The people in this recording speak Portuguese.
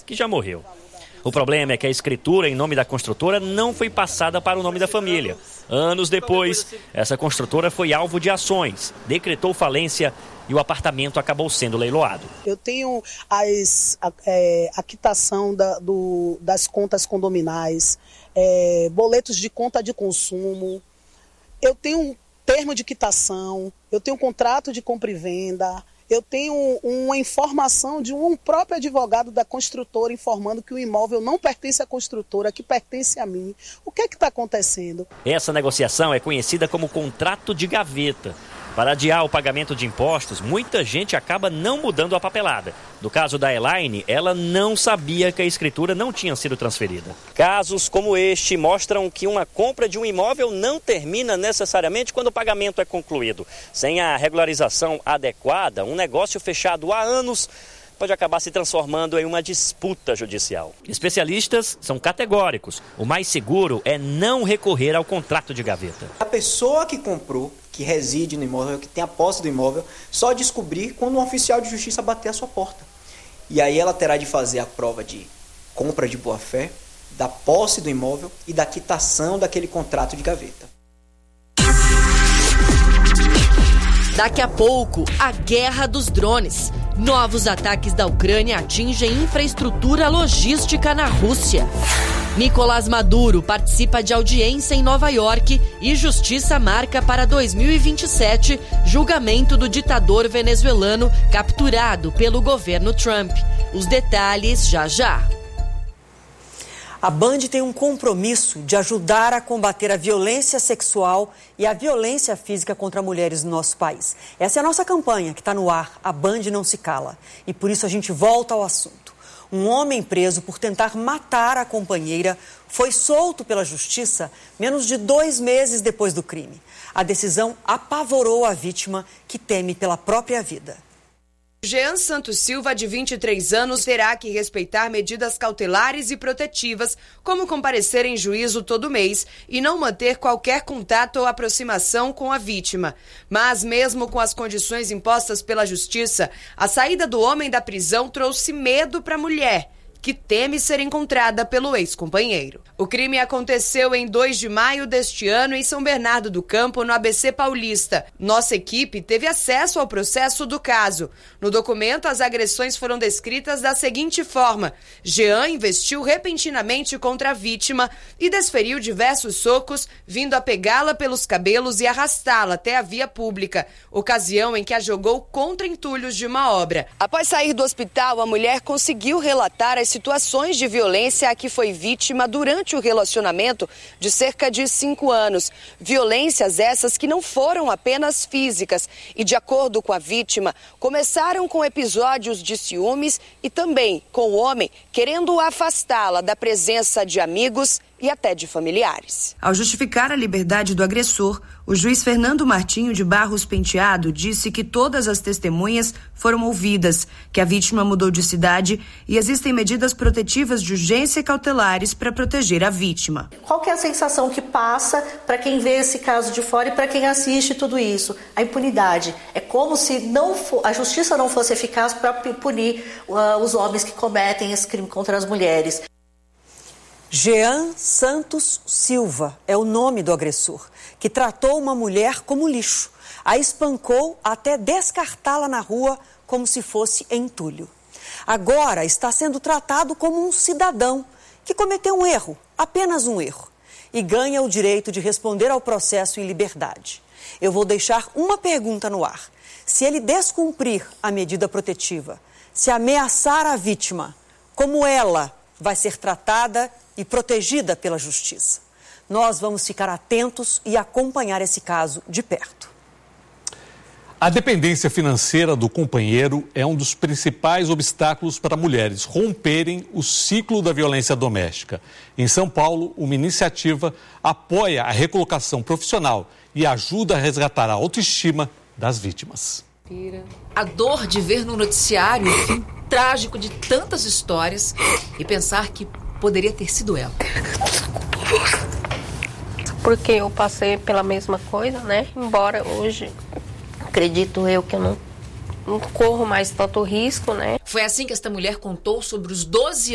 que já morreu. O problema é que a escritura em nome da construtora não foi passada para o nome da família. Anos depois, essa construtora foi alvo de ações, decretou falência e o apartamento acabou sendo leiloado. Eu tenho a quitação das contas condominais, boletos de conta de consumo, eu tenho um termo de quitação, eu tenho um contrato de compra e venda, eu tenho uma informação de um próprio advogado da construtora informando que o imóvel não pertence à construtora, que pertence a mim. O que é que está acontecendo? Essa negociação é conhecida como contrato de gaveta. Para adiar o pagamento de impostos, muita gente acaba não mudando a papelada. No caso da Elaine, ela não sabia que a escritura não tinha sido transferida. Casos como este mostram que uma compra de um imóvel não termina necessariamente quando o pagamento é concluído. Sem a regularização adequada, um negócio fechado há anos pode acabar se transformando em uma disputa judicial. Especialistas são categóricos. O mais seguro é não recorrer ao contrato de gaveta. A pessoa que comprou, que reside no imóvel, que tem a posse do imóvel, só descobrir quando um oficial de justiça bater a sua porta. E aí ela terá de fazer a prova de compra de boa-fé, da posse do imóvel e da quitação daquele contrato de gaveta. Daqui a pouco, a guerra dos drones. Novos ataques da Ucrânia atingem infraestrutura logística na Rússia. Nicolás Maduro participa de audiência em Nova York e justiça marca para 2027 julgamento do ditador venezuelano capturado pelo governo Trump. Os detalhes já. A Band tem um compromisso de ajudar a combater a violência sexual e a violência física contra mulheres no nosso país. Essa é a nossa campanha que está no ar, a Band não se cala. E por isso a gente volta ao assunto. Um homem preso por tentar matar a companheira foi solto pela justiça menos de 2 meses depois do crime. A decisão apavorou a vítima, que teme pela própria vida. Jean Santos Silva, de 23 anos, terá que respeitar medidas cautelares e protetivas, como comparecer em juízo todo mês e não manter qualquer contato ou aproximação com a vítima. Mas, mesmo com as condições impostas pela justiça, a saída do homem da prisão trouxe medo para a mulher, que teme ser encontrada pelo ex-companheiro. O crime aconteceu em 2 de maio deste ano em São Bernardo do Campo, no ABC Paulista. Nossa equipe teve acesso ao processo do caso. No documento, as agressões foram descritas da seguinte forma: Jean investiu repentinamente contra a vítima e desferiu diversos socos, vindo a pegá-la pelos cabelos e arrastá-la até a via pública, ocasião em que a jogou contra entulhos de uma obra. Após sair do hospital, a mulher conseguiu relatar as situações de violência a que foi vítima durante o relacionamento de cerca de 5 anos. Violências essas que não foram apenas físicas e, de acordo com a vítima, começaram com episódios de ciúmes e também com o homem querendo afastá-la da presença de amigos e até de familiares. Ao justificar a liberdade do agressor, o juiz Fernando Martinho de Barros Penteado disse que todas as testemunhas foram ouvidas, que a vítima mudou de cidade e existem medidas protetivas de urgência e cautelares para proteger a vítima. Qual que é a sensação que passa para quem vê esse caso de fora e para quem assiste tudo isso? A impunidade. É como se a justiça não fosse eficaz para punir os homens que cometem esse crime contra as mulheres. Jean Santos Silva é o nome do agressor, que tratou uma mulher como lixo. A espancou até descartá-la na rua como se fosse entulho. Agora está sendo tratado como um cidadão que cometeu um erro, apenas um erro, e ganha o direito de responder ao processo em liberdade. Eu vou deixar uma pergunta no ar. Se ele descumprir a medida protetiva, se ameaçar a vítima, como ela vai ser tratada e protegida pela justiça? Nós vamos ficar atentos e acompanhar esse caso de perto. A dependência financeira do companheiro é um dos principais obstáculos para mulheres romperem o ciclo da violência doméstica. Em São Paulo, uma iniciativa apoia a recolocação profissional e ajuda a resgatar a autoestima das vítimas. A dor de ver no noticiário o fim trágico de tantas histórias e pensar que poderia ter sido ela. Porque eu passei pela mesma coisa, né? Embora hoje, acredito eu que eu não corro mais tanto risco, né? Foi assim que esta mulher contou sobre os 12